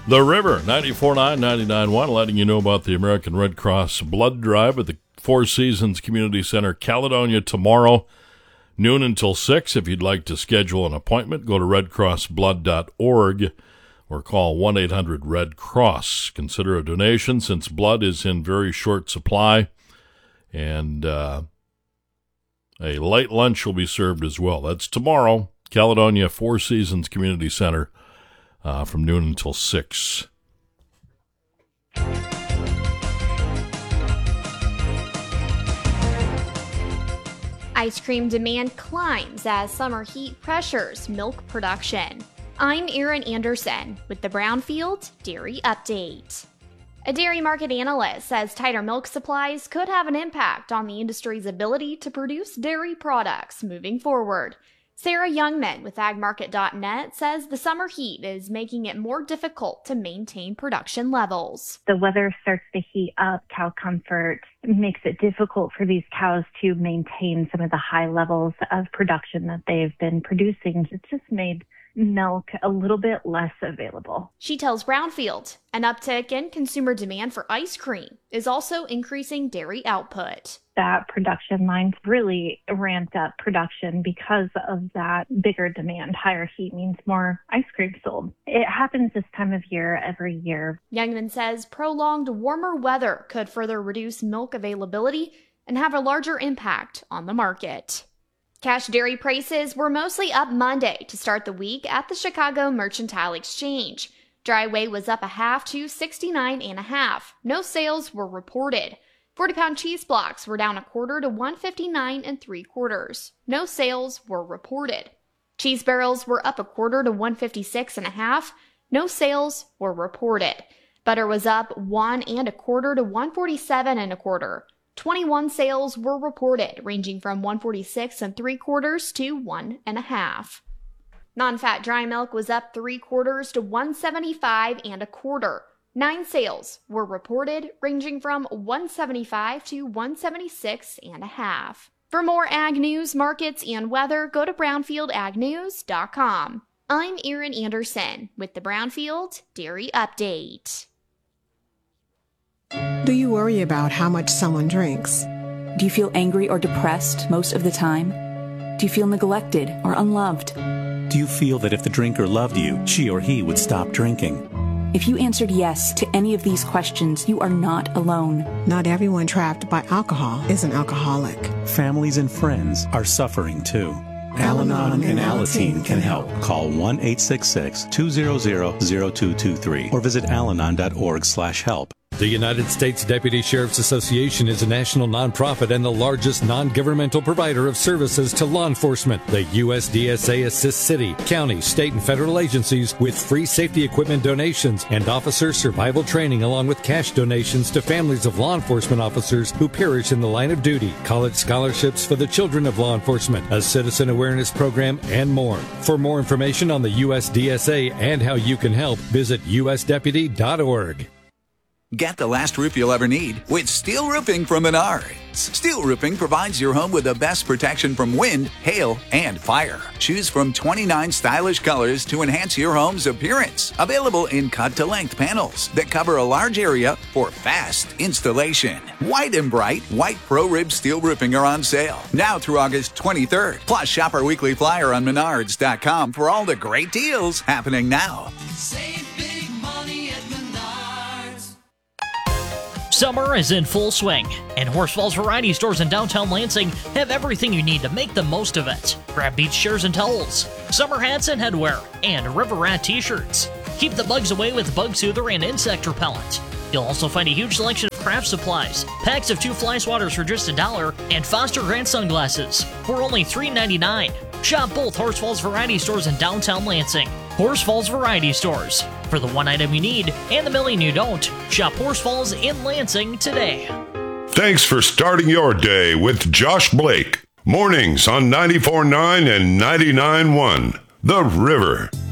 The River, 94.9, 99.1, letting you know about the American Red Cross Blood Drive at the Four Seasons Community Center, Caledonia, tomorrow, noon until 6. If you'd like to schedule an appointment, go to redcrossblood.org or call 1-800-RED-CROSS. Consider a donation since blood is in very short supply, and a light lunch will be served as well. That's tomorrow, Caledonia, Four Seasons Community Center, from noon until 6. Ice cream demand climbs as summer heat pressures milk production. I'm Erin Anderson with the Brownfield Dairy Update. A dairy market analyst says tighter milk supplies could have an impact on the industry's ability to produce dairy products moving forward. Sarah Youngman with agmarket.net says the summer heat is making it more difficult to maintain production levels. The weather starts to heat up cow comfort, makes it difficult for these cows to maintain some of the high levels of production that they've been producing. It's just made milk a little bit less available. She tells Brownfield an uptick in consumer demand for ice cream is also increasing dairy output. That production line really ramped up production because of that bigger demand. Higher heat means more ice cream sold. It happens this time of year every year. Youngman says prolonged warmer weather could further reduce milk availability and have a larger impact on the market. Cash dairy prices were mostly up Monday to start the week at the Chicago Mercantile Exchange. Dry whey was up a half to 69.5. No sales were reported. 40-pound cheese blocks were down a quarter to 159 3/4. No sales were reported. Cheese barrels were up a quarter to 156.5. No sales were reported. Butter was up 1 1/4 to 147 1/4. 21 sales were reported, ranging from 146 3/4 to 1 1/2. Non-fat dry milk was up 3/4 to 175 1/4. 9 sales were reported, ranging from 175 to 176 1/2. For more ag news, markets, and weather, go to brownfieldagnews.com. I'm Erin Anderson with the Brownfield Dairy Update. Do you worry about how much someone drinks? Do you feel angry or depressed most of the time? Do you feel neglected or unloved? Do you feel that if the drinker loved you, she or he would stop drinking? If you answered yes to any of these questions, you are not alone. Not everyone trapped by alcohol is an alcoholic. Families and friends are suffering too. Al-Anon and Alateen can help. Call 1-866-200-0223 or visit alanon.org/help. The United States Deputy Sheriff's Association is a national nonprofit and the largest non-governmental provider of services to law enforcement. The USDSA assists city, county, state, and federal agencies with free safety equipment donations and officer survival training, along with cash donations to families of law enforcement officers who perish in the line of duty, college scholarships for the children of law enforcement, a citizen awareness program, and more. For more information on the USDSA and how you can help, visit usdeputy.org. Get the last roof you'll ever need with steel roofing from Menards. Steel roofing provides your home with the best protection from wind, hail, and fire. Choose from 29 stylish colors to enhance your home's appearance. Available in cut-to-length panels that cover a large area for fast installation. White and bright, white Pro-Rib steel roofing are on sale now through August 23rd. Plus, shop our weekly flyer on Menards.com for all the great deals happening now. Save big money at Menards. Summer is in full swing, and Horsfall's Variety Stores in downtown Lansing have everything you need to make the most of it. Grab beach chairs and towels, summer hats and headwear, and River Rat t-shirts. Keep the bugs away with Bug Soother and Insect Repellent. You'll also find a huge selection of craft supplies, packs of 2 fly swatters for just $1, and Foster Grant sunglasses for only $3.99. Shop both Horsfall's Variety Stores in downtown Lansing. Horsfall's Variety Stores. For the one item you need and the million you don't, shop Horsfall's in Lansing today. Thanks for starting your day with Josh Blake. Mornings on 94.9 and 99.1. The River.